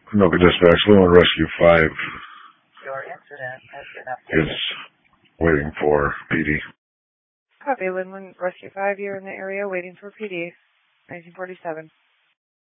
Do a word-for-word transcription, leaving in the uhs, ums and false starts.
Anoka Dispatch, Lumen Rescue five Your incident has been updated. is waiting for P D. Copy, Lumen Rescue five, you're in the area waiting for P D. nineteen forty-seven.